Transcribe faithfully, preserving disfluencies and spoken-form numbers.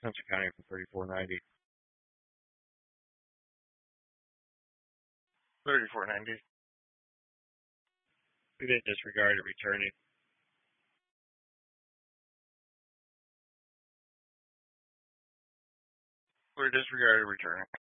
Central County for thirty-four ninety. Thirty-four ninety. We didn't disregard it returning. We're disregarded returning.